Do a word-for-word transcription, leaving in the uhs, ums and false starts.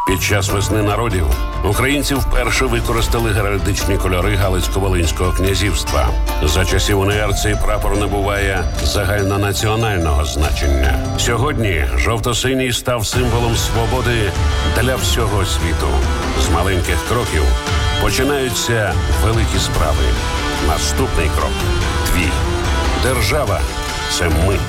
Під час весни народів українці вперше використали геральдичні кольори Галицько-Волинського князівства. За часів УНР цей прапор набуває загальнонаціонального значення. Сьогодні жовто-синій став символом свободи для всього світу. З маленьких кроків починаються великі справи. Наступний крок – твій. Держава – це ми.